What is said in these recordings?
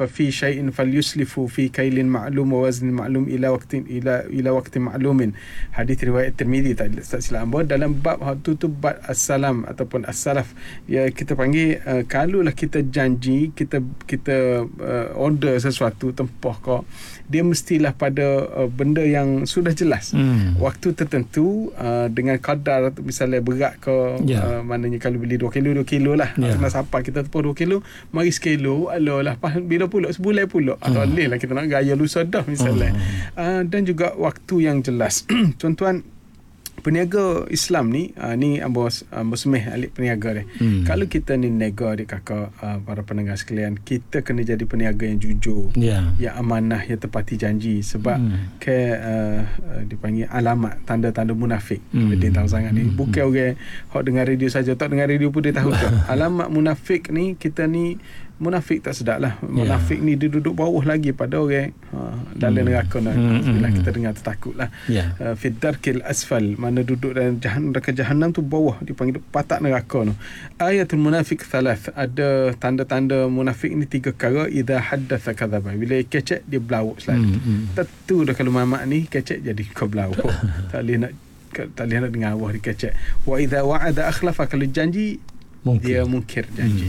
fa fi syai'in falyuslifu fi kailin ma'lum wa waznin ma'lum ila waqtin ma'lumin. Hadis riwayat Tirmizi tak silap hamba. Dalam bab tu bab as-salam ataupun as-salaf, ya kita panggil kalaulah kita janji, kita order sesuatu tempah kau, dia mestilah pada benda yang sudah jelas, waktu tertentu, dengan kadar misalnya berat ke, maknanya kalau beli 2 kilo lah, kena sampai kita tepuk 2 kilo, mari sekilo, alolah bila pulak sebulan pulak, atau alih lah kita nak gaya lusa dah misalnya. Dan juga waktu yang jelas. Tuan-tuan, peniaga Islam ni, ni ambo semeh alik peniaga dia. Kalau kita ni niaga adik kakak, para pendengar sekalian, kita kena jadi peniaga yang jujur, yang amanah, yang tepati janji. Sebab dipanggil alamat tanda-tanda munafik. Dia tahu sangat ni. Bukan orang hok dengar radio saja, tak dengar radio pun dia tahu tu. Alamat munafik ni, kita ni munafik tak sedap lah. Munafik ni dia duduk bawah lagi pada orang dalam neraka. Bila kita dengar tertakut lah. Fiddarkil asfal, mana duduk dalam jahannam tu bawah, dipanggil patak neraka tu. Ayatul munafik thalath, ada tanda-tanda munafik ni 3 perkara. Idza haddatha kadzaba, bila kecek dia belawak selalu. Tentu dah kalau mamak ni kecek jadi kau belawak. tak boleh nak dengar awak dia kecek. Wa idza wa'ada akhlafa, kalau janji dia mungkir janji.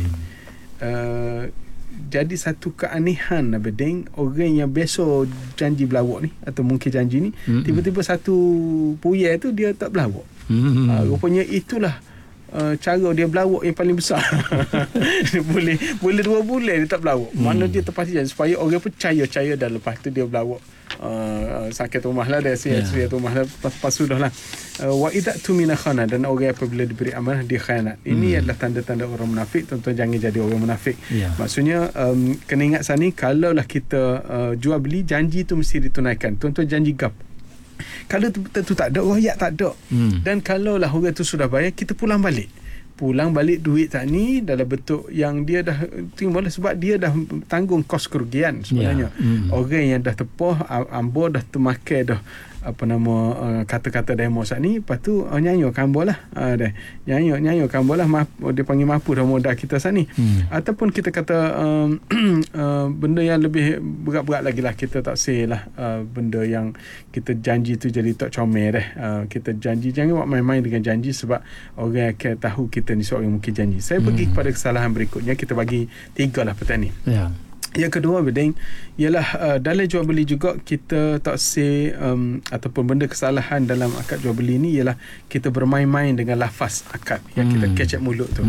Jadi satu keanehan bedeng orang yang biasa janji belawak ni atau mungkin janji ni, tiba-tiba satu puya tu dia tak belawak. Rupanya itulah cara dia belawak yang paling besar. Dia boleh 2 bulan dia tak belawak. Mana dia terpasti janji supaya orang percaya dan lepas tu dia belawak. Sakit rumah lah dia, sihat rumah lah, pas sudah lah. Wa idza tumina khana, dan orang apabila diberi amanah dia khianat. Ini adalah tanda-tanda orang munafik. Tuan-tuan jangan jadi orang munafik. Maksudnya kena ingat sana ni, kalaulah kita jual beli, janji tu mesti ditunaikan. Tuan-tuan janji gap. Kalau tu tak ada, royak tak ada. Dan kalaulah orang tu sudah bayar, kita pulang balik duit tak ni dalam bentuk yang dia dah terima lah, sebab dia dah tanggung kos kerugian sebenarnya. Orang yang dah tepah ambo dah termakai dah kata-kata demo saat ni, lepas tu nyanyo kambo lah, nyanyo kambo lah, dia panggil mampu dah modal kita saat ni. Ataupun kita kata benda yang lebih berat-berat lagi lah, kita tak say lah benda yang kita janji tu jadi tak comel kita janji, jangan buat main-main dengan janji, sebab orang akan tahu kita ni seorang yang mungkin janji. Saya pergi kepada kesalahan berikutnya, kita bagi 3 lah petang ni. Yang kedua bedeng ialah dalam jual beli juga kita tak say ataupun benda kesalahan dalam akad jual beli ni ialah kita bermain-main dengan lafaz akad yang kita kecek mulut tu.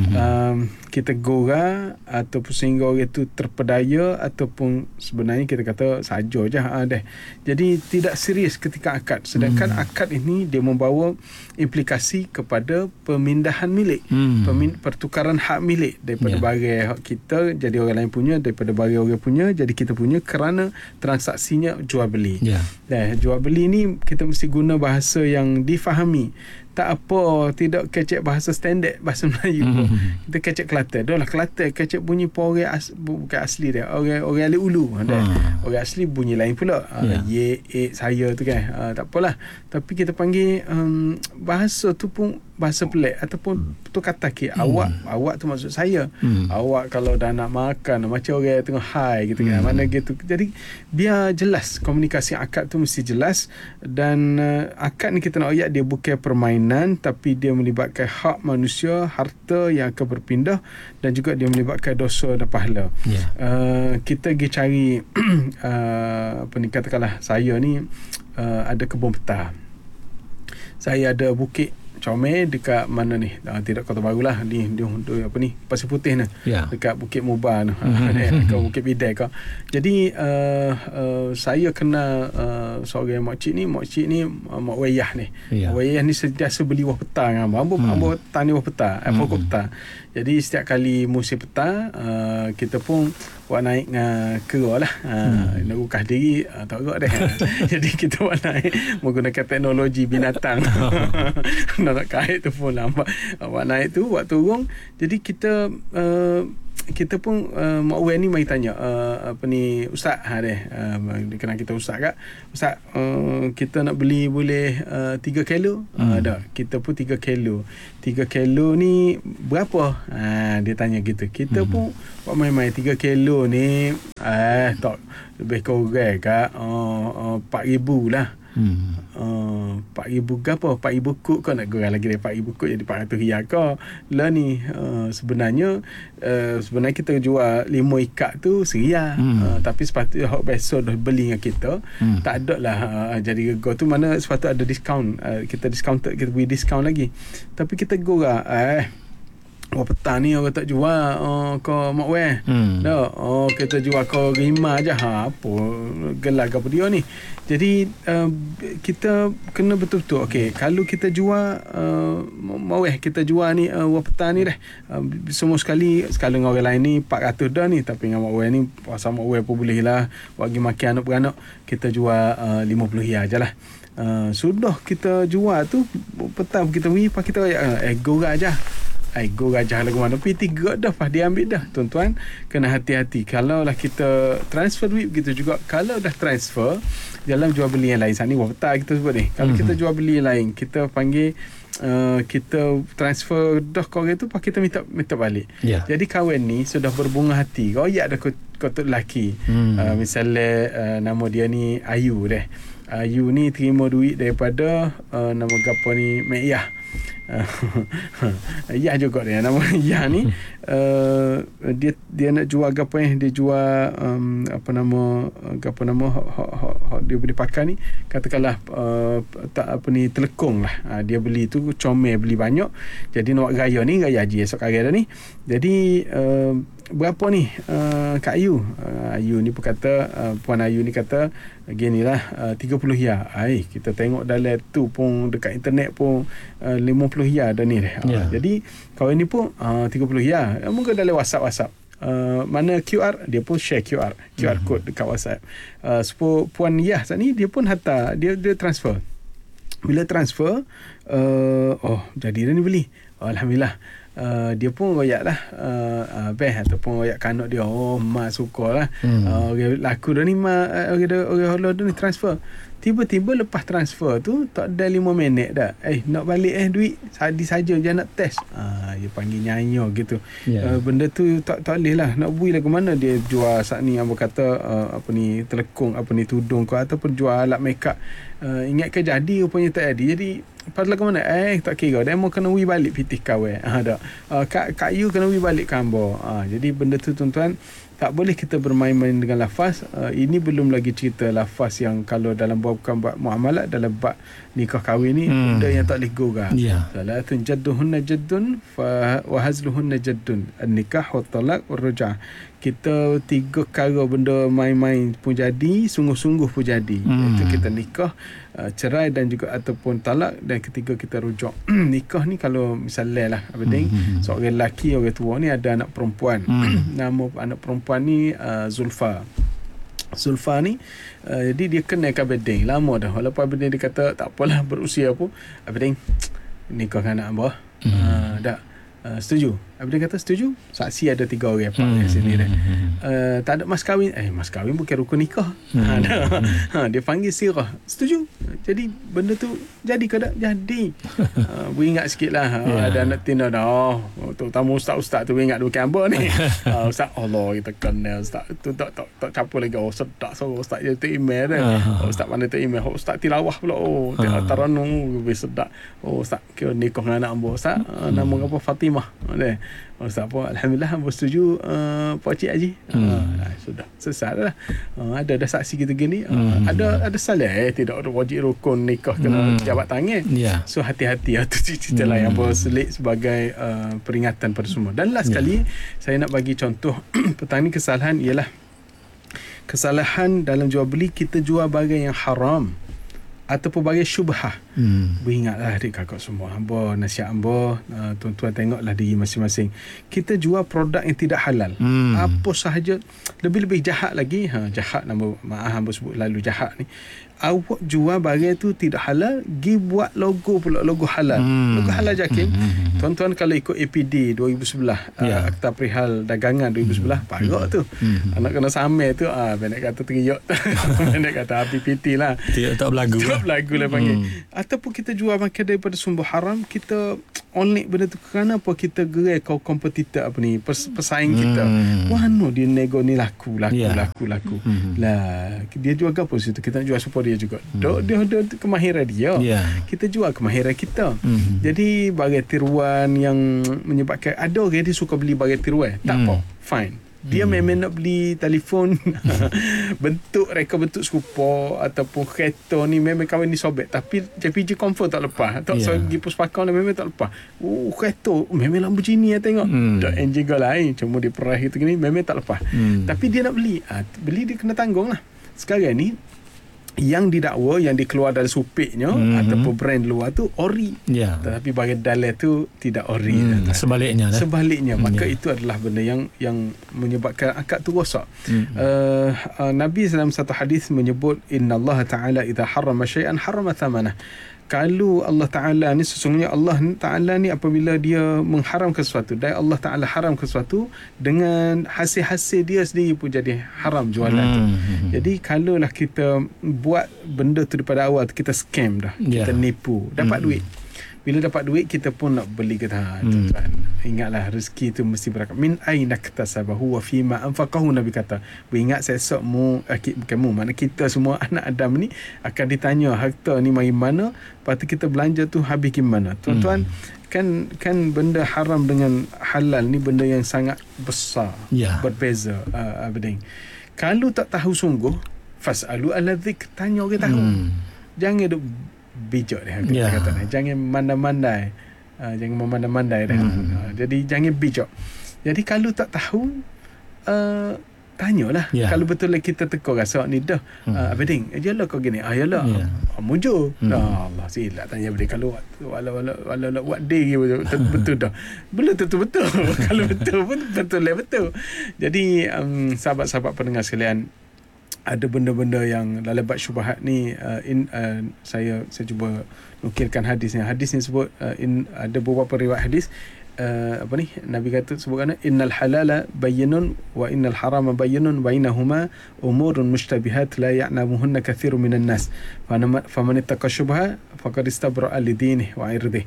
Kita gora ataupun sehingga orang itu terpedaya, ataupun sebenarnya kita kata saja je jadi tidak serius ketika akad. Sedangkan akad ini dia membawa implikasi kepada pemindahan milik, pertukaran hak milik daripada barang hak kita jadi orang lain punya, daripada barang orang punya jadi kita punya, kerana transaksinya jual beli. Jual beli ni kita mesti guna bahasa yang difahami. Tak apa, tidak kecek bahasa standard, bahasa Melayu. Kita kecek Kelantan. Dah lah Kelantan kecek bunyi bukan asli dia. Orang alik ulu. Orang asli bunyi lain pula. Ye, saya tu kan. Tak apalah. Tapi kita panggil bahasa tu pun bahasa pelik, ataupun tu kata awak tu maksud saya. Awak kalau dah nak makan macam orang tengah high gitu kan. Mana gitu. Jadi biar jelas, komunikasi akad tu mesti jelas. Dan akad ni kita nak ayat dia bukan permainan, tapi dia melibatkan hak manusia, harta yang akan berpindah, dan juga dia melibatkan dosa dan pahala. Kita pergi cari apa ni, katakanlah saya ni ada kebun peta, saya ada bukit comel dekat mana ni, tidak Kota Baru lah, ni apa ni, Pasir Putih ni, dekat Bukit Mubah ni, ke Bukit Bidai ke. Jadi saya kenal seorang makcik ni mak wayah ni. Wayah ni sentiasa beli buah peta dengan ambo tani buah peta, pokok peta. Jadi setiap kali musim peta, kita pun buat naik kera lah, nak ukah diri tak gerak dah. Jadi kita buat naik menggunakan teknologi binatang. Nak kait tu pun lambat, buat naik tu, buat turun. Jadi kita kita pun Mak Wen ni mari tanya apa ni ustaz dia kenal kita ustaz kak. Ustaz, kita nak beli boleh 3 kilo? Tak, kita pun 3 kilo. 3 kilo ni berapa? Dia tanya gitu. Kita pun buat main-main 3 kilo ni tak lebih kurang kak 4,000 lah. 4,000 ke apa? 4,000 kut kau nak kurang lagi dari 4,000 kut jadi 400 riyal kau. Lah ni sebenarnya kita jual 5 ikat tu RM1. Tapi sepatutnya hok besok dah beli dengan kita. Tak ada lah jadi rego tu mana sepatutnya ada diskaun. Kita discounted, kita beri diskaun lagi. Tapi kita gurau orang petang ni orang tak jual kau Mak Wen. Tak. Kita jual kau rima je. Apa gelar apa dia ni. Jadi kita kena betul-betul. Okey, kalau kita jual Mak Wen, kita jual ni orang petang ni dah. Semua sekali dengan orang lain ni 400 dah ni, tapi dengan Mak Wen ni pasal Mak Wen pun boleh lah bagi makan anak beranak. Kita jual 50 riyal je lah. Sudah kita jual tu petang kita beri pak kita gorang je. Go gajah lagu mana pergi 3 dah pas dia ambil dah. Tuan-tuan kena hati-hati. Kalau lah kita transfer duit begitu juga. Kalau dah transfer dalam jual beli yang lain, saat ni wafta kita sebut ni. Kalau kita jual beli yang lain, kita panggil kita transfer dah korang tu, pas kita minta balik. Jadi kawan ni sudah berbunga hati. Royak dah kau tu lelaki. Misalnya nama dia ni Ayu deh. Ayu ni terima duit daripada nama gapo ni Meyah. Yah juga dia nama Yah ni. Dia nak jual gapo dia jual apa nama dia boleh pakai ni, katakanlah tak apa ni telekung lah. Dia beli tu comel, beli banyak, jadi nak raya ni raya haji esok hari dah ni. Jadi berapa ni Kak Ayu? Ayu ni pun kata Puan Ayu ni kata ginilah 30 riyal. Kita tengok dalam tu pun dekat internet pun 50 riyal dah ni dah. Jadi kawan ni pun 30 riyal. Mungkin dalam WhatsApp mana QR, dia pun share QR code dekat WhatsApp. Puan Yah saat ni dia pun hantar, dia transfer. Bila transfer jadi dah ni beli. Alhamdulillah. Dia pun royak lah ataupun royak kanak dia. Mak suka lah. Laku dah ni orang dah ni transfer. Tiba-tiba lepas transfer tu tak ada 5 minit dah nak balik duit tadi saja je nak test. Dia panggil nyanyo gitu. Benda tu tak boleh lah nak bui lagu mana dia jual saat ni apa kata apa ni telekung, apa ni tudung kau, ataupun jual alat makeup. Ingat ke jadi rupanya tak jadi. Jadi pasal lagu mana tak kira demo kena wi balik pitih kawan. Kak Yu kena wi balik kambo. Jadi benda tu tuan-tuan tak boleh kita bermain-main dengan lafaz. Ini belum lagi cerita lafaz yang kalau dalam bukan buat muamalat, dalam bab nikah kahwin ni benda yang tak boleh gurau. Salatun jadduhunna jaddun wa hazluhunna jaddun, an-nikah wa talaq wa ruj'ah. Kita 3 perkara benda main-main pun jadi, sungguh-sungguh pun jadi. Itu kita nikah, cerai dan juga ataupun talak, dan ketiga kita rujuk. Nikah ni kalau misalnya lah seorang lelaki, orang tua ni ada anak perempuan. Nama anak perempuan ni Zulfa ni jadi dia kenalkan Abidin lama dah. Walaupun Abidin dia kata tak apalah berusia pun, Abidin nikah dengan anak abah. Tak setuju. Abidin kata setuju. Saksi ada 3 orang di sini dah. Tak ada mas kahwin. Mas kahwin bukan rukun nikah. Dia panggil sirah. Setuju. Jadi benda tu jadi ke tak? Jadi. Beringat sikit lah. Ada anak tina dah. Terutama ustaz-ustaz tu beringat bukan apa ni. Ustaz Allah kita kenal ustaz tu tak campur lagi. Sedap suara ustaz je tu email dah. Ustaz mana tu email. Ustaz tilawah pula. Taranung lebih sedap. Ustaz kira nikah dengan anak ambo ustaz. Nama apa Fatimah. Ustaz pun alhamdulillah bersetuju Pak Cik Haji. Sudah selesai dah. Ada saksi kita gini. Ada salah tidak ada wajib rukun nikah kena jabat tangan. So hati-hati tu cerita lah yang berselit sebagai peringatan pada semua. Dan last kali saya nak bagi contoh petang ni kesalahan ialah kesalahan dalam jual beli, kita jual barang yang haram ataupun bagi syubhah. Beringatlah adik kakak semua, hamba nasihat hamba, tuan-tuan tengoklah diri masing-masing. Kita jual produk yang tidak halal. Apa sahaja, lebih-lebih jahat lagi. Jahat, nama maaf hamba sebut lalu jahat ni. awak jual barang tu tidak halal, pergi buat logo pula, logo halal. Logo halal JAKIM. Tuan-tuan kalau ikut APD 2011, Akta Perihal Dagangan 2011, parok tu. Anak kena samai tu, pendek kata teriak. Pendek kata PPT lah. Tak berlagu. Tak berlagu lah panggil. Ataupun kita jual makan daripada sumber haram, kita onlik benda tu kerana apa? Kita gerai kau kompetitor apa ni, pesaing kita. Wah dia nego ni laku. Lah dia jual apa situ, kita nak jual supaya dia juga. Dia kemahiran dia. Kita jual kemahiran kita. Jadi barang tiruan yang menyebabkan ada orang dia suka beli barang tiruan, tak apa, fine. Dia memang nak beli telefon reka bentuk serupa ataupun kereta ni memang kawan ni sobek, tapi JPG confirm tak lepas. Tak pergi puspakau ni memang tak lepas. Kereta memang Lamborghini tengok. Tak enjin kau lain, cuma dia perah itu gini memang tak lepas. Tapi dia nak beli. Beli dia kena tanggung lah. Sekarang ni yang didakwa, yang dikeluar dari supiknya ataupun brand luar tu ori, tetapi bagi dalam tu tidak ori. Sebaliknya maka itu adalah benda yang menyebabkan akad tu rosak. Nabi dalam satu hadis menyebut, innallaha ta'ala idza harrama syai'an harrama thamanah. Kalau Allah Ta'ala ni, sesungguhnya Allah Ta'ala ni apabila dia mengharamkan sesuatu, dan Allah Ta'ala haramkan sesuatu, dengan hasil-hasil dia sendiri pun jadi haram jualan tu. Jadi kalaulah kita buat benda tu daripada awal, kita scam dah, kita nipu, dapat duit. Bila dapat duit, kita pun nak beli kata, tuan-tuan, ingatlah rezeki tu mesti berangkat. Min aina katasabahu wa fima anfaqahu, Nabi kata. Beringat sesokmu, bukan mana kita semua anak Adam ni akan ditanya harta ni mari mana, lepas tu kita belanja tu habis ke mana. Tuan-tuan, kan benda haram dengan halal ni benda yang sangat besar, berbeza. Kalau tak tahu sungguh, fasalu ala dzikr, tanya orang tahu. Jangan duk bijak dia kata. Jangan mandai-mandai. Jangan memandai-mandai dah. Jadi jangan bijak. Jadi kalau tak tahu, tanyalah. Kalau betul lah kita teka rasa ni dah Abiding, yalah kau gini. Yalah. Mujur. Allah silap tanya Abiding. Kalau walau what day betul dah. Belum tentu betul. Kalau betul pun betul. Jadi sahabat-sahabat pendengar sekalian, ada benda-benda yang lalabat syubhat ni, saya cuba nukilkan hadisnya. Hadis ni sebut, ada beberapa riwayat hadis, Nabi kata sebutkan, innal halala bayyinun wa innal harama bayyinun wa bainahuma umurun mushtabihat la ya'lamuhunna katsirun minan nas faman ittaqa syubha faqad istabra'a li dinihi wa 'irdihi.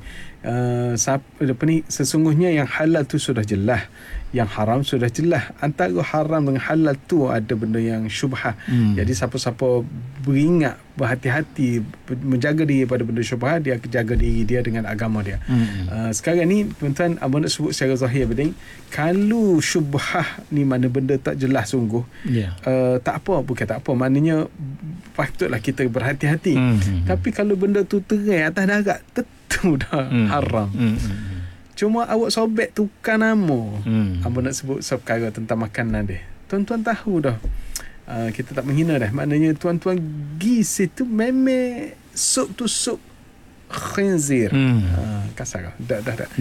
Sesungguhnya yang halal tu sudah jelas, yang haram sudah jelas. Antara haram dengan halal tu ada benda yang syubhah. Jadi siapa-siapa beringat, berhati-hati, menjaga diri pada benda syubhah, dia jaga diri dia dengan agama dia. Sekarang ni tuan-tuan, abang nak sebut secara zahir beding, kalau syubhah ni mana benda tak jelas sungguh, tak apa, bukan tak apa, maknanya patutlah kita berhati-hati. Tapi kalau benda tu terang atas darat, tentu dah haram. Cuma awak sobek tukar nama. Abang nak sebut perkara tentang makanan dia. Tuan-tuan tahu dah. Kita tak menghina dah. Maknanya tuan-tuan pergi situ memang sup tu sup khinzir. Kasar dah.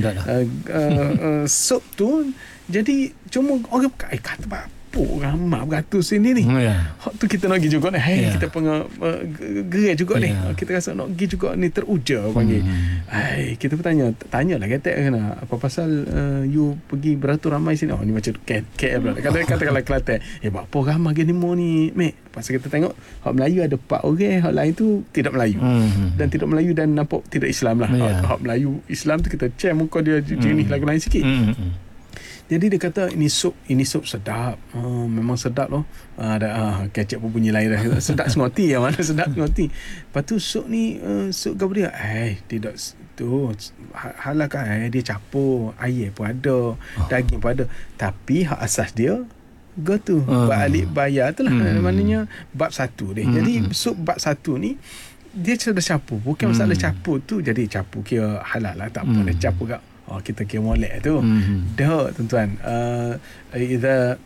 Sup tu jadi cuma orang kata apa ramai beratus sini ni. Hak tu kita nak pergi juga ni. Kita gerai juga ni. Kita rasa nak pergi juga ni, teruja panggil. Kita bertanya, tanyalah kata kena apa pasal you pergi beratus ramai sini. Ni macam KL pula. Kata Kelantan. Apa ramai gini mo ni, Mek? Pasal kita tengok hak Melayu ada 4 orang, hak lain tu tidak Melayu. Dan tidak Melayu dan nampak tidak Islam lah. Hak Melayu Islam tu kita cek muka dia jenis lagu lain sikit. Jadi dia kata ini sup sedap. Memang sedap loh. Ada kecap pun bunyi lain dah. Sedap ngoti yang mana sedap ngoti. Lepas tu sup ni sup apa dia? Tidak tu halal kan. Dia campur air pun ada, daging pun ada. Tapi hak asas dia tu balik bayar tu lah. Maknanya bab 1 dia. Jadi sup bab 1 ni dia sudah campur. Bukan masalah campur tu jadi campur kira halal lah. Tak apa dia campur kat kita kira molek tu. Dah tuan-tuan, idza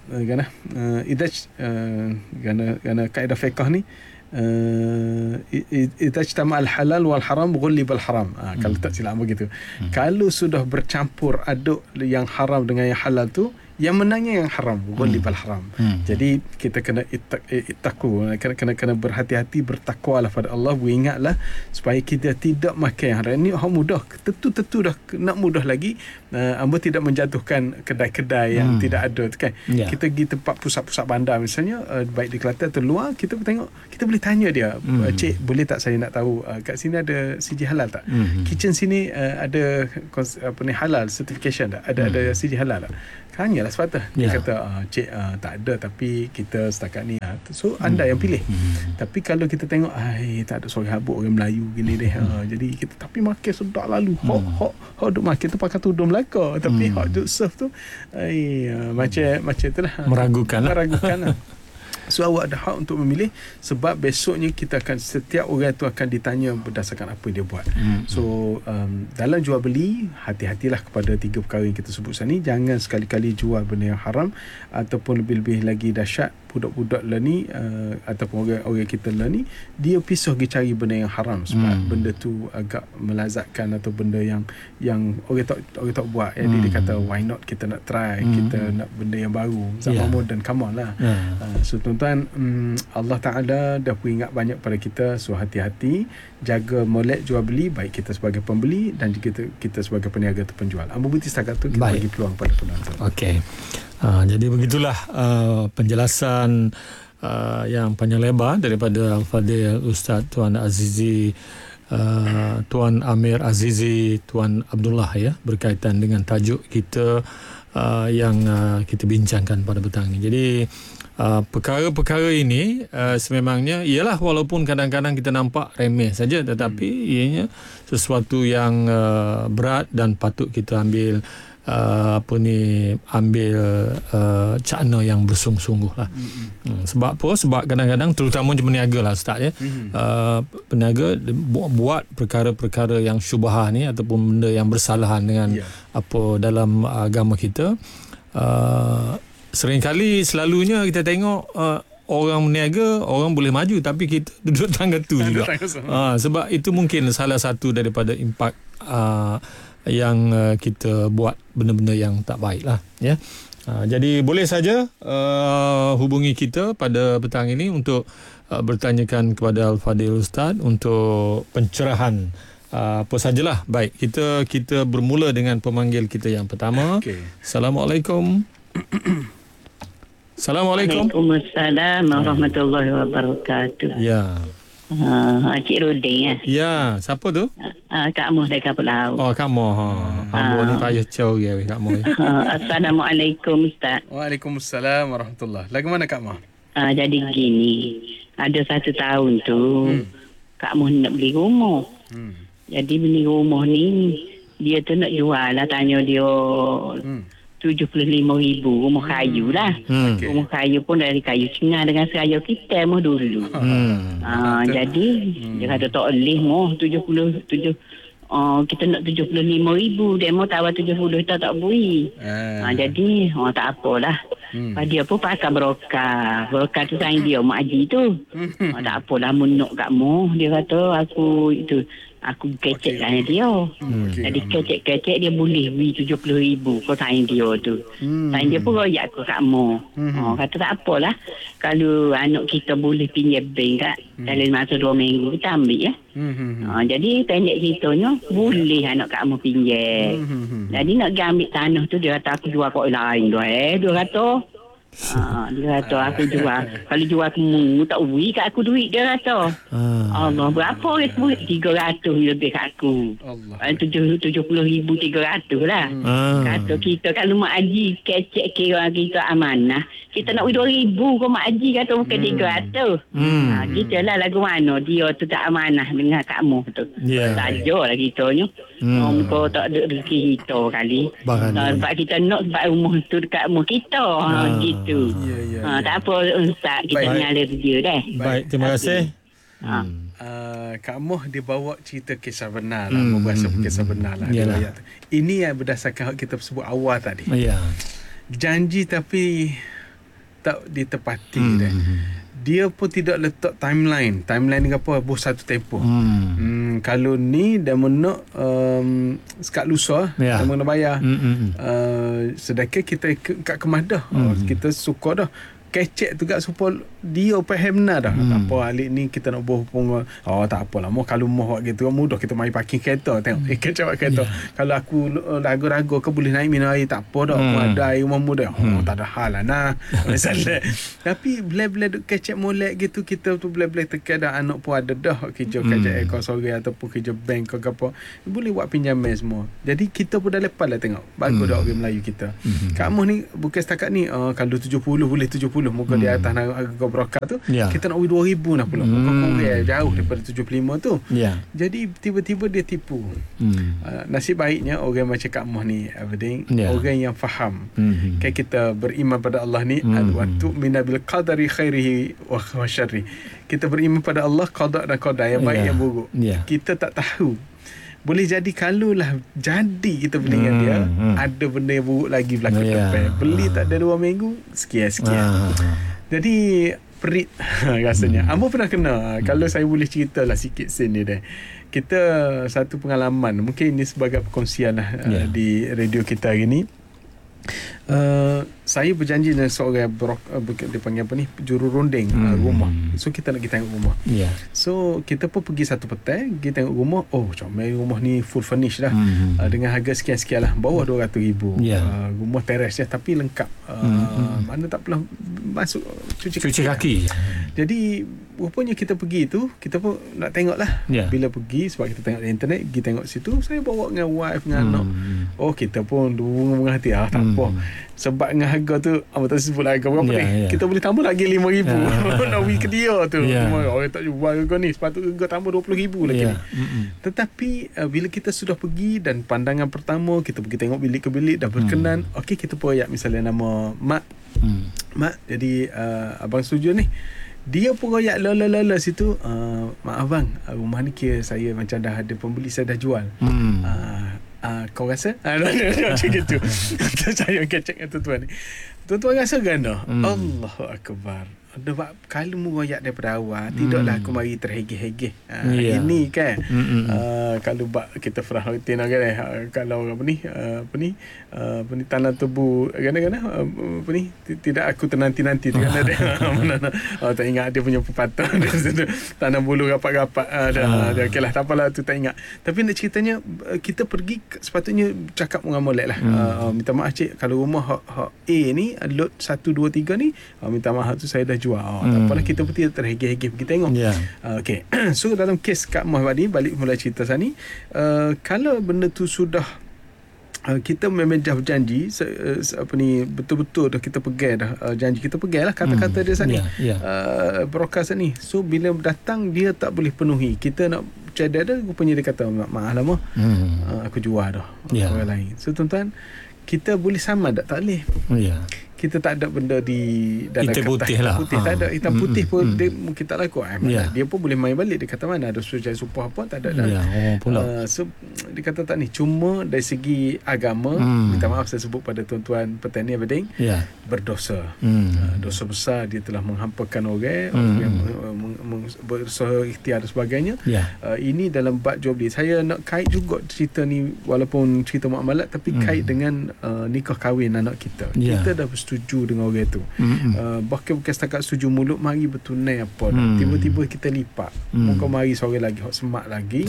kaedah fiqh ni, idza ijtama al-halal wal haram ghullib al-haram. Kalau tak silap begitu. Kalau sudah bercampur aduk yang haram dengan yang halal tu, Yang menangnya yang haram, ghalibal haram. Jadi kita kena ittaqu, kena berhati-hati, bertakwalah pada Allah, beringatlah supaya kita tidak makan yang haram. Ini mudah, tentu dah nak mudah lagi. Amba tidak menjatuhkan kedai-kedai yang tidak ada tu kan. Kita pergi tempat pusat-pusat bandar misalnya, baik di Kelantan atau luar, kita tengok, kita boleh tanya dia, cik boleh tak saya nak tahu kat sini ada CG halal tak? Kitchen sini ada halal certification tak? Ada CG halal tak? Tanyalah sepatah. Dia kata cik tak ada, tapi kita setakat ni. So anda yang pilih. Tapi kalau kita tengok tak ada suara habuk orang Melayu gini deh. Jadi kita tapi makan sedap lalu. Hok duk makan tu pakai tudung Melaka, tapi hok duk serve tu macam itulah. Meragukan lah. So awak ada hak untuk memilih, sebab besoknya kita akan, setiap orang tu akan ditanya berdasarkan apa dia buat. So dalam jual beli, hati-hatilah kepada 3 perkara yang kita sebut sini. Jangan sekali-kali jual benda yang haram, ataupun lebih-lebih lagi dahsyat, budak-budak lah ni ataupun orang kita lah ni, dia pisah pergi cari benda yang haram sebab benda tu agak melazatkan, atau benda yang orang tak buat. Jadi dia kata why not, kita nak try, kita nak benda yang baru, zaman moden, come on lah. So tuan-tuan, Allah Ta'ala dah peringat banyak pada kita. So hati-hati, jaga molek jual beli, baik kita sebagai pembeli dan juga kita sebagai peniaga atau penjual. Ambo berhenti setakat tu, kita bagi peluang pada penonton. Okey. Jadi begitulah penjelasan yang panjang lebar daripada Al-Fadhil Ustaz Tuan Azizi, Tuan Amir Azizi, Tuan Abdullah ya, berkaitan dengan tajuk kita yang kita bincangkan pada petang ini. Jadi perkara-perkara ini sememangnya ialah, walaupun kadang-kadang kita nampak remeh saja, tetapi ianya sesuatu yang berat dan patut kita ambil cakna yang bersungguh-sungguh lah. Sebab apa? Sebab kadang-kadang, terutama peniaga lah Ustaz ya, peniaga buat perkara-perkara yang syubhah ni, ataupun benda yang bersalahan dengan apa dalam agama kita. Seringkali, selalunya kita tengok orang meniaga, orang boleh maju, tapi kita duduk tangga tu juga. Sebab itu mungkin salah satu daripada impak yang kita buat benda-benda yang tak baik lah ya. Jadi boleh saja hubungi kita pada petang ini untuk bertanyakan kepada Al-Fadhil Ustaz untuk pencerahan apa sajalah. Baik, kita bermula dengan pemanggil kita yang pertama. Assalamualaikum. Assalamualaikum. Waalaikumsalam warahmatullahi wabarakatuh. Ya. Cik Rudin ya. Ya, siapa tu? Kak Moh dari Kapal Laut. Oh, Kak Moh. Kak Moh ni payah jauh ya, Kak Moh. Assalamualaikum Ustaz. Waalaikumsalam warahmatullahi. Lagu mana Kak Moh? Jadi gini, ada 1 tahun tu Kak Moh nak beli rumah. Jadi beli rumah ni, dia tu nak jual lah, tanya dia 75,000, rumah kayu lah. Rumah kayu pun dari kayu Cina dengan seraya kita mah dulu. Jadi dia kata tak boleh mah 77. Kita nak 75,000, dia mau tawar 70 tak beri. Jadi tak apalah. Dia pun pakai Broka tu sayang dia mak haji tu. Tak apalah, menuk kat mu. Dia kata aku kecek dengan dia. Jadi kecek dia boleh beli 70,000 kau sayang dia tu. Sayang dia pun royak aku kat mu. Kata tak apalah, kalau anak kita boleh pinjam bank kat dalam masa 2 minggu kita ambil ya. Jadi pendek ceritanya, boleh anak kamu pinjam. Jadi nak ambil tanah tu, dia kata aku jual kat lain dah. Dia kata dia kata aku jual, kalau jual kamu tak beri kat aku duit, dia kata. Allah, berapa duit? 300 lebih kat aku. 70,300 lah. Kata kita kalau mak haji kecek kira kita amanah, kita nak 2,000 kau mak haji kata bukan 300. Kita lah lagu mana dia tu tak amanah dengan kamu tu. Sajalah kitanya. Kau tak ada rezeki kita kali. Sebab kita nak, sebab rumah tu dekat rumah kita. Gitu. Tak apa Ustaz, kita mengalir dia dah. Baik, terima kasih. Kak Moh dia bawa cerita kisah benar lah, membahas kisah benar lah. Ini yang berdasarkan kita sebut awal tadi. Janji tapi tak ditepati dah. dia pun tidak letak timeline ni apa bos satu tempoh. Kalau ni dah menak sekat lusa dah kena bayar. Sedangkan kita kat kemas dah. Kita suka dah kecek tu kat supaya dia faham dah. Tak apa alik ni kita nak berhubung. Tak apalah. Kalau buat gitu mudah kita mari parking kereta tengok kecek buat kereta. Kalau aku ragu-ragu ke boleh naik minum air tak apa dah. Ada air rumah muda. Tak ada hal lah nah. Misalnya. Tapi bila-bila duk kecek molek gitu kita tu bila-bila tekan dah anak pun ada dah kerja ekor sore ataupun kerja bank ke apa. Boleh buat pinjaman semua. Jadi kita pun dah lepas lah tengok. Bagus dah orang Melayu kita. Kamu ni bukan setakat ni kalau 70 boleh 70 muka di atas harga broker tu kita nak 2,000 dah pula muka kurang jauh daripada 75 tu. Jadi tiba-tiba dia tipu. Nasib baiknya orang macam Kak Moh ni orang yang faham kan kita beriman pada Allah ni wa tu'mina bil qadari khairihi wa syarri. Kita beriman pada Allah qada dan qadar yang baik yang buruk. Kita tak tahu. Boleh jadi kalau lah jadi kita beli dengan dia ada benda yang buruk lagi berlaku depan. Beli tak ada 2 minggu sekian. Jadi perit rasanya. Ambo pernah kena. Kalau saya boleh cerita lah sikit sen ni dah. Kita satu pengalaman mungkin ini sebagai perkongsian lah di radio kita hari ni. Saya berjanji dengan seorang dia panggil apa ni juru ronding rumah. So kita nak pergi tengok rumah. So kita pun pergi satu petang pergi tengok rumah. Comel rumah ni full furnish dah. Dengan harga sekian-sekian lah bawah 200,000. Rumah teres je tapi lengkap. Mana tak pernah masuk cuci kaki. Jadi rupanya kita pergi tu kita pun nak tengok lah. Bila pergi sebab kita tengok di internet pergi tengok situ saya bawa dengan wife dengan anak. Kita pun bunga-bunga hati tak apa. Sebab dengan harga tu tak sebut harga berapa ni. Kita boleh tambah lagi 5,000 nak pergi ke dia tu. Orang tak jual harga ni sepatutnya harga tambah 20,000 lagi ni. Tetapi bila kita sudah pergi dan pandangan pertama kita pergi tengok bilik ke bilik dah berkenan. Kita pun ayat misalnya nama Mak. Jadi abang setuju ni. Dia pun royak la situ. Mak abang rumah ni kira saya macam dah ada pembeli saya dah jual. Kau rasa? Macam gitu. Saya kecek dengan tuan-tuan ni. Tuan-tuan rasa ganda? Allahu Akbar. Kalau mu royak daripada awal tidaklah aku mari terhegeh-hegeh. Ini kan kalau kita pernah rutin kan kalau apa ni tanah tebu kadang-kadang apa ni tidak aku ternanti-nanti dengan ada tak ingat dia punya pepatah tanah bulu rapat-rapat okeylah tak apalah tu tak ingat. Tapi nak ceritanya kita pergi sepatutnya cakap dengan molek lah. Minta maaf cik kalau rumah hak A ni lot 1 2 3 ni minta maaf tu saya dah jual. Tak apalah kita pun tidak terhegeh-hegeh pergi tengok. Okay. So dalam kes Kak Moh tadi balik mula cerita sana ni kalau benda tu sudah kita memang dah berjanji apa ni betul-betul dah kita pegang dah janji kita pegang lah kata-kata dia sana broadcast ni. So bila datang dia tak boleh penuhi kita nak cedera dah rupanya dia kata maaf lah Moh aku jual dah orang lain. So tuan-tuan kita boleh sama tak boleh. Kita tak ada benda di dalam hitam putih lah. Tak ada hitam putih pun dia mungkin tak laku. Dia pun boleh main balik. Dia kata mana ada suruh supah apa tak ada. So dia kata tak ni cuma dari segi agama minta maaf saya sebut pada tuan-tuan petani abading berdosa. Dosa besar dia telah menghampakan orang yang berusaha ikhtiar dan sebagainya. Ini dalam bab jual beli. Saya nak kait juga cerita ni walaupun cerita muamalat tapi kait dengan nikah kahwin anak kita. Kita dah setuju dengan orang tu. Bahkan bukan setakat setuju mulut mari bertunai apa dah. Tiba-tiba kita lipat. Muka mari seorang lagi hok semak lagi.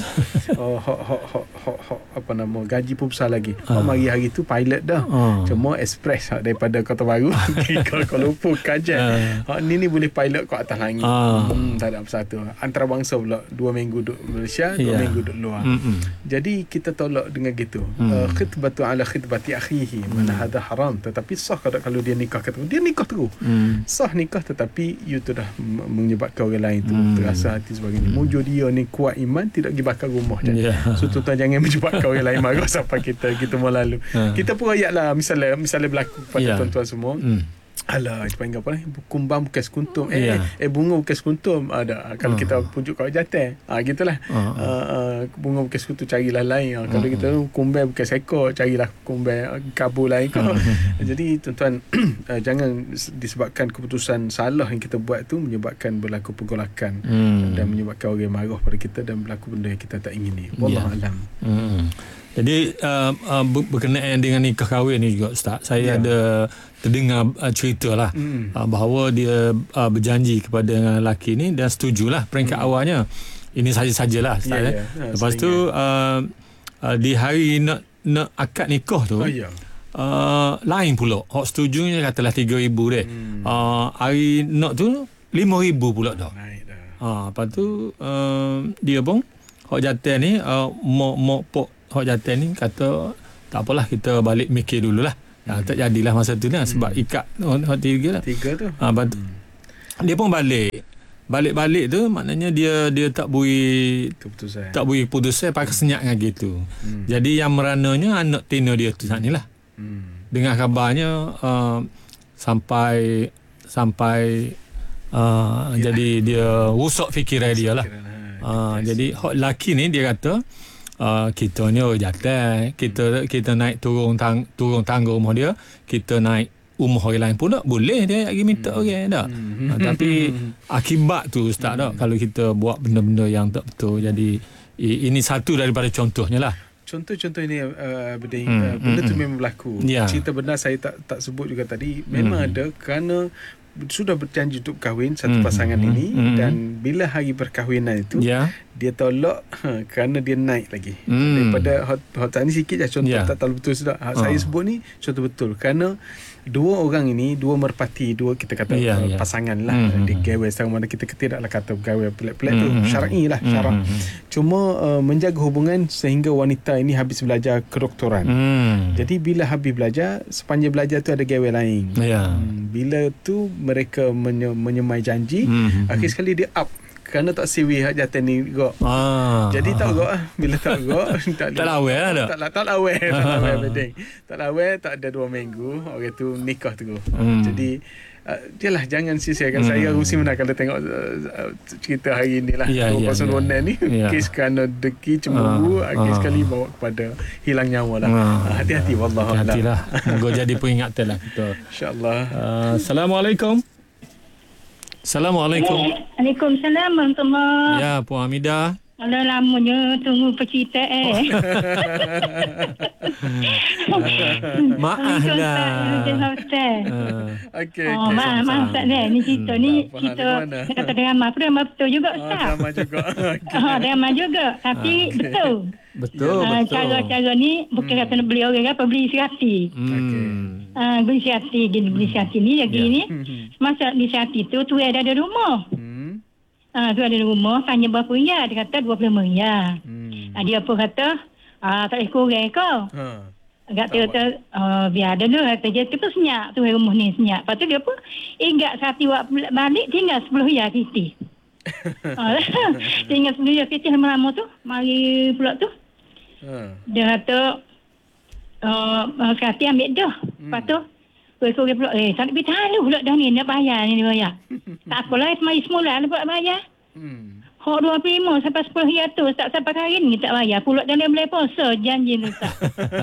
Apa nama gaji pun besar lagi. Mari hari tu pilot dah. Cuma express daripada Kota Baru ke Kuala Lumpur kajian. Ni boleh pilot kat atas langit. Tak ada apa satu. Antarabangsa pula 2 minggu duduk Malaysia, 2 minggu duduk luar. Jadi kita tolak dengan gitu. Khitbatu ala khitbati akhihi. Mana hadha haram tetapi sah kalau dia nikah kata dia nikah terus. Sah nikah tetapi you tu dah menyebabkan orang lain tu terasa hati sebagainya. Mujur dia ni kuat iman tidak pergi bakar rumah je. So tuan-tuan jangan menyebabkan orang lain marah sampai kita mau lalu. Kita pun ayatlah misalnya berlaku pada tuan-tuan semua. Alah, panggil apa ni? Kumbang bukan sekuntum. Bunga bukan sekuntum. Ada. Kalau kita pujuk kau jantan. Gitulah. Bunga bukan sekuntum, carilah lain. Kalau kita kumbang bukan seekor, carilah kumbang kabur lain kau. Jadi tuan-tuan, jangan disebabkan keputusan salah yang kita buat tu menyebabkan berlaku pergolakan dan menyebabkan orang marah pada kita dan berlaku benda yang kita tak ingini. Wallahu alam. Jadi berkenaan dengan nikah kahwin ni juga Ustaz, saya ada terdengar cerita lah bahawa dia berjanji kepada lelaki ni dan setujulah peringkat awalnya. Ini saja-sajalah Ustaz. Lepas tu di hari nak akad nikah tu lain pula. Hak setujunya katalah 3,000 deh. Hari nak tu 5,000 pula dah. Lepas tu dia pun hak jantan ni mau hak jantan ni kata tak apalah, kita balik mikir dululah. Tak jadilah masa tu lah sebab ikat hak 3 lah. 3 tu. Lepas tu dia pun balik tu maknanya dia tak beri keputusan pakai senyap dengan gitu. Jadi yang merananya anak tina dia tu saat ni lah. Dengar kabarnya sampai jadi dia rosak fikiran dia lah. Jadi hak lelaki ni dia kata kita ni jantan, kita naik turun tangga rumah dia, kita naik rumah orang lain pula boleh dia lagi minta orang dah. Tapi akibat tu Ustaz dah kalau kita buat benda-benda yang tak betul. Jadi ini satu daripada contohnya lah. Contoh-contoh ini benda tu memang berlaku. Cerita benar saya tak sebut juga tadi. Memang ada kerana sudah berjanji untuk kahwin satu pasangan ini dan bila hari perkahwinan itu dia tolak kerana dia naik lagi daripada hot ni sikit je contoh tak terlalu betul sudah. Saya sebut ni contoh betul kerana dua orang ini, dua merpati, dua kita kata pasangan lah di gawe sama mana kita tidaklah kata gawe pelik-pelik tu syar'i lah syarak. Cuma menjaga hubungan sehingga wanita ini habis belajar kedoktoran. Jadi bila habis belajar, sepanjang belajar tu ada gawe lain. Bila tu mereka menyemai janji, akhir sekali dia up kerana tak siwi hak jantan ni gok. Jadi tak gok bila tak gok tak lawai dah. Tak lawai bedeng. Tak lawai tak ada 2 minggu orang tu nikah tu. Jadi jelah jangan sia-siakan. Saya rusi mana kalau tengok cerita hari ni lah. Pasal Ronan ni kes kerana deki cemburu akhir sekali bawa kepada hilang nyawa lah. Hati-hati wallahu a'lam. Hati-hatilah. Moga jadi peringatan lah kita. InsyaAllah. Assalamualaikum. Assalamualaikum. Waalaikumsalam warahmatullahi. Ya, Puan Hamidah. Alah lamanya tunggu pecerita Maaf lah. Okey. Maaf Ustaz ni cerita ni cerita kata drama betul juga Ustaz. Drama juga. Drama juga tapi betul. Betul. Cara-cara ni bukan kata nak beli orang apa, beli isi hati. Beli isi hati ni lagi ni. Masa beli isi hati tu ada rumah. Tu ada rumah, tanya berapa ringgit. Dia kata 25 ringgit. Dia pun kata, tak boleh kurang kau. Kata, biar ada dulu. Kata, dia tu pun senyap tu rumah ni, senyap. Lepas tu dia pun ingat satu waktu balik, tinggal 10 ringgit Siti. Tinggal 10 ringgit Siti lama-lama tu. Mari pula tu. Dia kata, sekati ambil dah. Lepas tu, Kau pula, tak nak beritahu halu pula dah ni, nak bayar ni, dia bayar. Tak apalah, mari semula lah pula bayar. Hak 25 sampai 10 tu, tak sampai hari ni tak bayar. Pulak dalam mulai puasa, janji tu tak.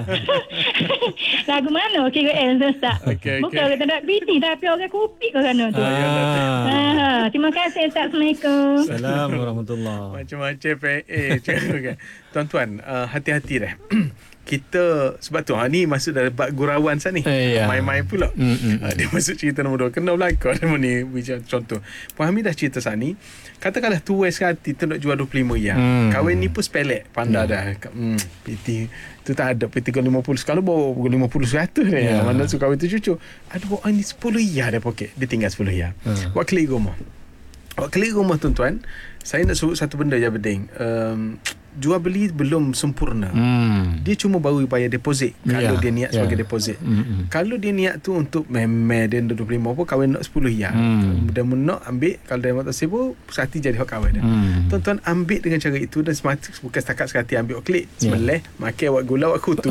Lagu mana KL tu tak? Bukan kita nak biti, tapi orang kopi ke sana tu. Terima kasih Ustaz. Assalamualaikum. Assalamualaikum warahmatullahi. Macam-macam tuan-tuan, hati-hati dah. Kita sebab tu ni masuk dalam bab gurauan sana ni. Main-main pula. Dia masuk cerita nombor 2. Kena berlaku nama ni contoh. Puan Hamidah cerita sana ni, katakanlah tuai sekali tu nak jual 25 ringgit. Kahwin ni pun sepelek, pandai dah. PT tu tak ada PT 50 kalau bawa 50 100 dia. Mana suka kahwin tu cucu. Ada bawa ni 10 ringgit ada poket. Dia tinggal 10 ringgit. Buat klik rumah. Tuan-tuan, saya nak suruh satu benda je beding. jual beli belum sempurna. Dia cuma baru bayar deposit kalau dia niat sebagai deposit. Kalau dia niat tu untuk memang dia 25 pun kahwin nak 10 ya. Dia nak ambil, kalau dia tak sibuk sekati jadi hak kahwin. Tuan-tuan ambil dengan cara itu, dan bukan setakat sekati ambil klik sembelih, makan awak gula awak kutu.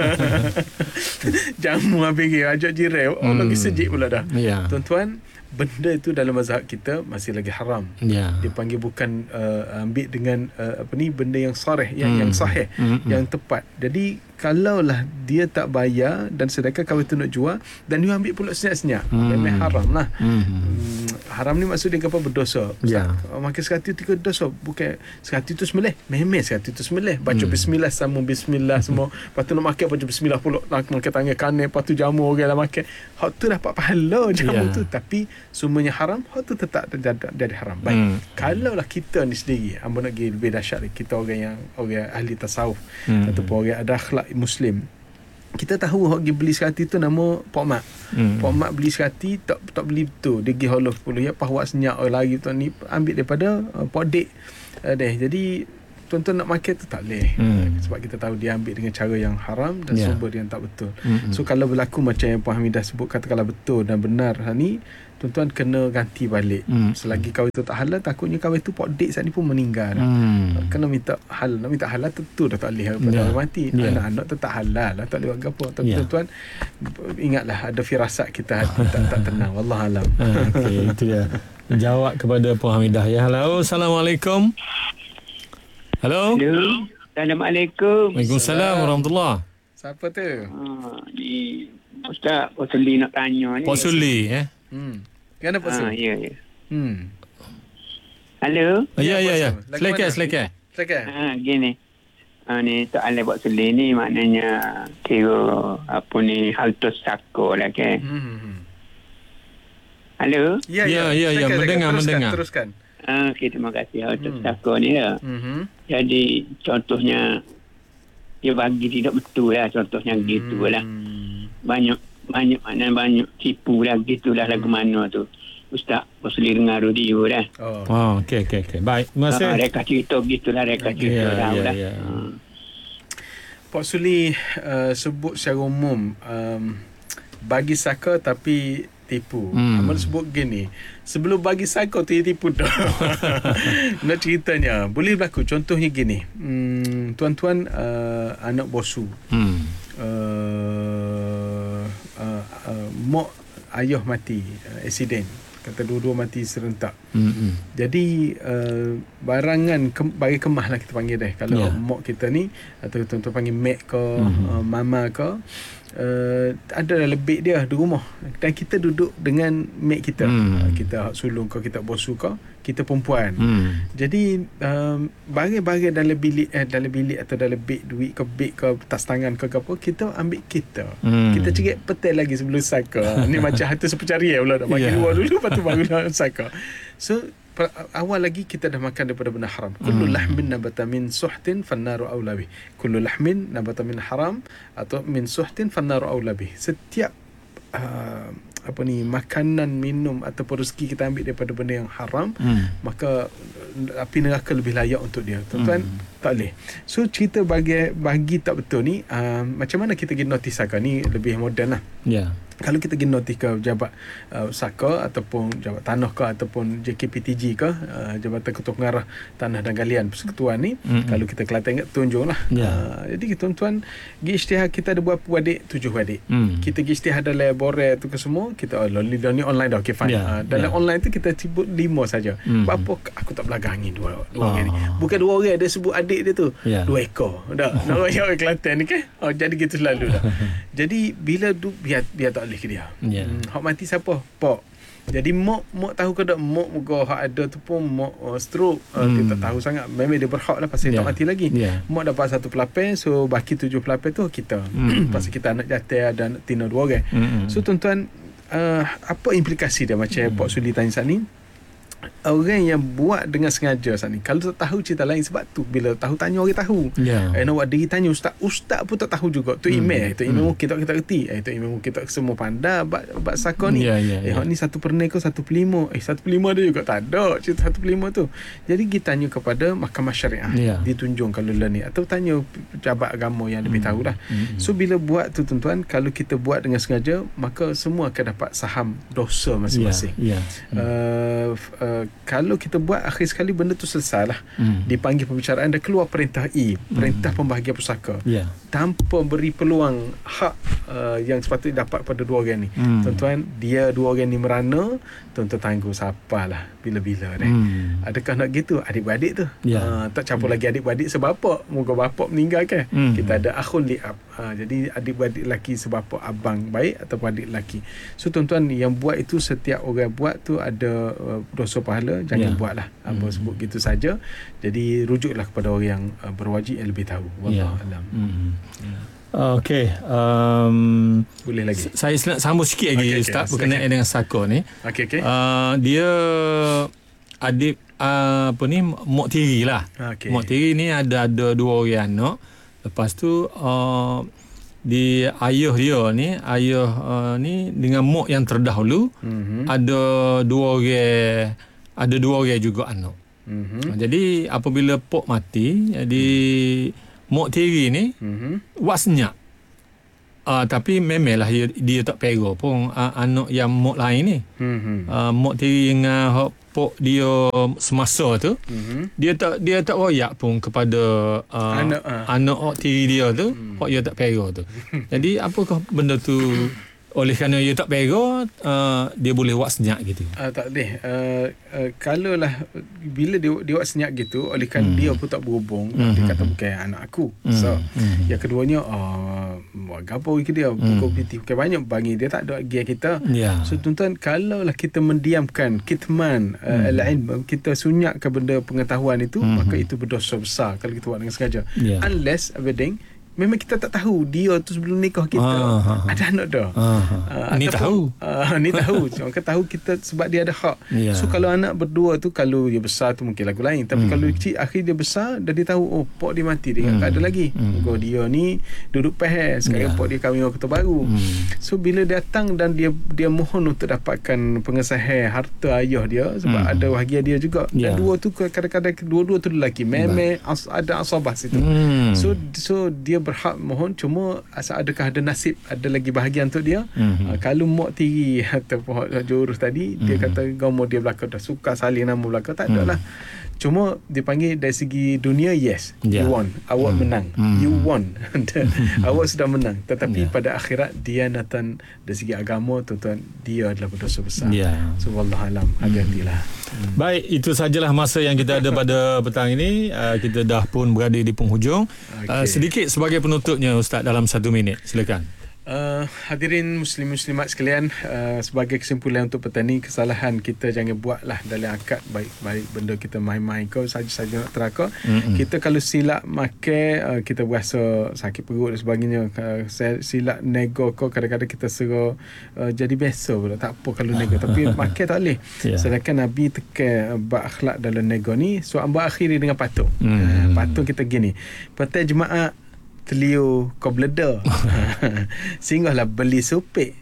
Jamu habis ajak jiran, lagi sejik pula dah. Tuan-tuan, benda itu dalam mazhab kita masih lagi haram. Dia panggil bukan ambil dengan benda yang sarih, yang sahih, yang tepat. Jadi kalaulah dia tak bayar dan sedangkan kawan tu nak jual dan dia ambil pula senyap-senyap, memang haram lah. Haram ni maksud dia apa? Berdosa. Makan sekati tu dosa, bukan sekati tu sembelih. Memang sekati tu sembelih, baca bismillah, sambung bismillah semua. Lepas tu nak makan baca bismillah pula, nak makan tangan kanan, lepas tu jamu orang lah makan. Hak tu dapat pahala jamu tu, tapi semuanya haram, hak tu tetap jadi haram. Baik. Kalaulah kita ni sendiri, hamba nak pergi lebih dahsyat, kita orang ahli tasawuf ataupun orang ada akhlak Muslim, kita tahu hak pergi beli sekati tu nama Pak Mak. Pak Mak beli sekati tak beli betul, dia pergi holof 10 ya, pahwat senyak lagi tu ni ambil daripada Pak Dek. Jadi tuan-tuan nak makan tu tak boleh. Sebab kita tahu dia ambil dengan cara yang haram dan sumber yang tak betul. So kalau berlaku macam yang Puan Hamidah sebut, katakanlah betul dan benar ni, tuan-tuan kena ganti balik. Selagi kahwin tu tak halal, takutnya kahwin tu Pak Dek saat ni pun meninggal. Kena minta halal. Nak minta halal tentu dah tak boleh pada orang mati. Anak-anak tu tak halal lah, tak boleh buat apa. Tapi tuan-tuan ingatlah, ada firasat kita hati tak tenang. Wallahualam. Okey, itu dia jawab kepada Puan Hamidah ya. Halo, Assalamualaikum. Halo. Assalamualaikum. Waalaikumsalam warahmatullahi. Siapa tu? Ni Ustaz Posuli nak tanya ni. Posuli Kenapa Pak? Ya. Halo. Ya. Silakan. Gini. Ni tak boleh buat Posuli ni, maknanya kira apa ni, haltus sako lah kan. Halo. Ya. Mendengar. Teruskan. Okey, terima kasih. Haltus sako ni ya. Jadi contohnya dia bagi tidak betul lah, contohnya gitulah. Banyak tipu lah gitulah. Lagu mana tu Ustaz Posuli dengar radio dah. Okey. Baik, terima kasih. Reka cerita gitulah, lah. Pak Suli sebut secara umum bagi saka tapi tipu. Amal sebut gini, sebelum bagi saka tu dia tipu dah. Nak ceritanya boleh berlaku, contohnya gini, tuan-tuan anak bosu, mak ayah mati, accident, kata dua-dua mati serentak. Jadi barangan bagi kemah lah kita panggil deh. Kalau mak kita ni, atau tuan-tuan panggil mak ke, mama ke, ada lebih dia di rumah dan kita duduk dengan mak kita. Kita sulung ke, kita bosu ke, kita perempuan. Jadi barang-barang dalam bilik atau dalam beg, duit ke beg ke, tas tangan ke apa, kita ambil kita. Kita cerit petai lagi sebelum saka. Ni macam harta sepencarian pula, nak bagi luar dulu, lepas tu baru nak saka. So awal lagi kita dah makan daripada benda haram. Kullu lahmin nabata min suhtin fannaru aula bih. Kullu lahmin nabata min haram atau min suhtin fannaru aula bih. Setiap makanan, minum ataupun rezeki kita ambil daripada benda yang haram, maka api neraka lebih layak untuk dia. Tuan-tuan, tak boleh. So cerita bagi tak betul ni, macam mana kita pergi notis saka ni lebih moden lah. Kalau kita pergi notis ke jabat saka ataupun jabat tanah ke ataupun JKPTG ke, Jabatan Ketua Pengarah Tanah dan Galian Persekutuan ni, kalau kita Kelantan ingat tunjuk lah. Jadi tuan-tuan pergi isytihar, kita ada berapa adik? 7 adik. Kita pergi isytihar dalam laborat tu ke semua, kita ni online dah, okay fine. Dalam online tu kita sebut 5 saja. Apa aku tak belagang ni dua orang ni. Bukan 2 orang, dia sebut adik dia tu 2 ekor. Dah nak orang Kelantan ni kan. Jadi gitu selalu dah. Jadi bila biar tak boleh ke dia. Hak mati siapa? Pak. Jadi mak tahu ke tak, mak muka hak ada tu pun mak stroke. Kita tahu sangat, memang dia berhak lah pasal tak mati lagi. Mak dapat 1 pelapis, so baki 7 pelapis tu kita. Pasal kita anak jatah dan tina 2 orang. So tuan-tuan, apa implikasi dia macam Pak Suli tanya saat ni? orang yang buat dengan sengaja saat ni, kalau tak tahu cerita lain, sebab tu bila tahu tanya orang tahu. Nak buat diri tanya ustaz pun tak tahu juga. Tu email mungkin tak kita reti. Tu email mungkin tak semua pandai bab saka ni. Hak ni 1/5 ke 1/5. 1/5 dia juga tak ada cerita 1/5 tu. Jadi kita tanya kepada mahkamah syariah. Ditunjung kalau ni, atau tanya pejabat agama yang lebih tahulah. So bila buat tu tuan-tuan, kalau kita buat dengan sengaja, maka semua akan dapat saham dosa masing-masing. Kalau kita buat akhir sekali benda tu selesai lah. Dipanggil pembicaraan, dah keluar perintah perintah pembahagian pusaka, tanpa beri peluang hak yang sepatutnya dapat pada dua orang ni. Tuan-tuan, dia dua orang ni merana, tuan-tuan tangguh siapalah bila-bila deh. Adakah nak gitu adik-beradik tu? Tak campur lagi adik-beradik sebab apa? Moga bapak meninggal kan. Kita ada akhun li'ab. Jadi adik-beradik lelaki sebab apa? Abang baik ataupun adik lelaki. So tuan-tuan, yang buat itu, setiap orang buat tu ada dosa pahala. Jangan buatlah. Abang sebut gitu saja. Jadi rujuklah kepada orang yang berwajib yang lebih tahu. Wallahu alam. Okey, boleh lagi. Saya nak sambung sikit lagi ustaz berkenaan dengan saka ni. Dia adik Mok Tiri lah. Mok Tiri ni ada dua orang anak. Lepas tu di ayah dia ni dengan mak yang terdahulu ada dua orang juga anak. Jadi apabila pok mati, jadi Mok Tiri ni buat senyap. Tapi memanglah dia tak pera pun anak yang Mok lain ni. Mok Tiri dengan pok dia semasa tu, dia tak royak pun kepada anak Mok Tiri dia tu, pok dia tak pera tu. Jadi apakah benda tu? Oleh kerana dia tak pera, dia boleh buat senyap gitu. Tak boleh. Kalau lah bila dia buat senyap gitu, oleh kerana dia pun tak berhubung, dia kata bukan anak aku. So yang keduanya, buat gapo ke dia, bukan banyak bagi dia, tak ada lagi kita. So tuan-tuan, kalau lah kita mendiamkan kitman al-ilm, kita sunyapkan benda pengetahuan itu, maka itu berdosa besar kalau kita buat dengan sengaja. Unless abading memang kita tak tahu dia tu sebelum nikah kita ada anak dah. Ni tahu. Ni tahu. Cuma kita tahu kita sebab dia ada hak. So kalau anak berdua tu, kalau dia besar tu mungkin lagu lain. Tapi kalau kecil, akhir dia besar, dah dia tahu pok dia mati, dia tak ada lagi. Kau dia ni duduk peh, sekarang pok dia kahwin orang ketua baru. So bila datang dan dia mohon untuk dapatkan pengesahan harta ayah dia, sebab ada bahagian dia juga. Dan dua tu kadang-kadang dua-dua tu lelaki. Memang ada asabah situ. So dia berhak mohon, cuma adakah ada nasib, ada lagi bahagian untuk dia. Kalau Mok Tiri ataupun jurus tadi, dia kata gamo dia belakang dah suka saling nama belakang, tak ada lah. Cuma dipanggil dari segi dunia, yes, you won, awak menang, you won. Awak sudah menang. Tetapi pada akhirat, dianatan dari segi agama, tuan-tuan, dia adalah berdosa besar. So wallahualam, hati-hatilah. Baik, itu sajalah masa yang kita ada pada petang ini. Kita dah pun berada di penghujung. Sedikit sebagai penutupnya Ustaz dalam 1 minit, silakan. Hadirin muslim-muslimat sekalian, sebagai kesimpulan untuk petang ni, kesalahan kita jangan buatlah dalam akad, baik benda kita main-main kau saja nak teraka. Kita kalau silap makan, kita berasa sakit perut dan sebagainya, silap nego kau, kadang-kadang kita serah jadi biasa pula, tak apa kalau nego, tapi makan tak boleh. Sedangkan Nabi tekan berakhlak dalam nego ni. So amba akhiri dengan patung. Patung kita gini, petang jemaah telio kau beleda. Singgahlah beli supik.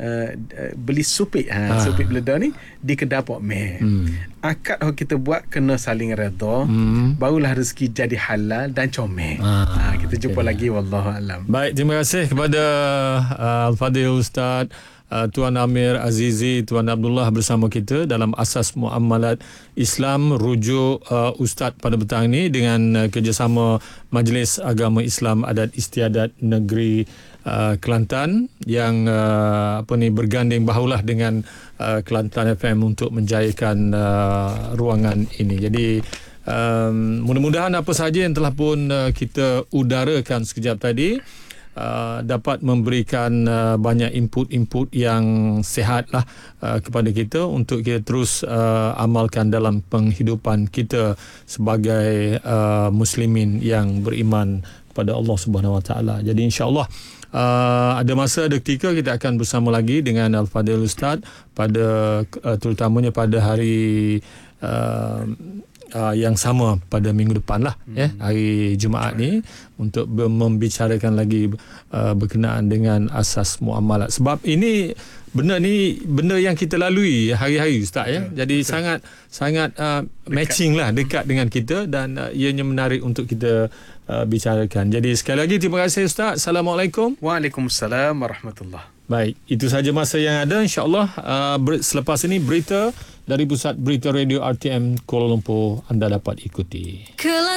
Supik beleda ni di kedai pok meh. Akad yang kita buat kena saling redha, barulah rezeki jadi halal dan comel. Kita jumpa lagi, wallahu alam. Baik, terima kasih kepada Al-Fadhil Ustaz Tuan Amir Azizi, Tuan Abdullah bersama kita dalam Asas Muamalat Islam, rujuk Ustaz pada petang ini dengan kerjasama Majlis Agama Islam Adat Istiadat Negeri Kelantan yang berganding bahulah dengan Kelantan FM untuk menjayakan ruangan ini. Jadi mudah-mudahan apa sahaja yang telah pun kita udarakan sekejap tadi dapat memberikan banyak input yang sihat lah kepada kita untuk kita terus amalkan dalam penghidupan kita sebagai muslimin yang beriman kepada Allah Subhanahu Wa Taala. Jadi insya-Allah ada masa, ada ketika kita akan bersama lagi dengan Al-Fadhil Ustaz pada terutamanya pada hari yang sama pada minggu depan lah, hari Jumaat ni, untuk membicarakan lagi berkenaan dengan asas muamalat. Sebab ini benda yang kita lalui hari-hari, Ustaz, ya. Jadi sangat matching lah, dekat dengan kita, dan ianya menarik untuk kita bicarakan. Jadi sekali lagi terima kasih, Ustaz. Assalamualaikum. Waalaikumsalam warahmatullahi. Baik, itu saja masa yang ada. InsyaAllah selepas ini berita dari Pusat Berita Radio RTM Kuala Lumpur anda dapat ikuti.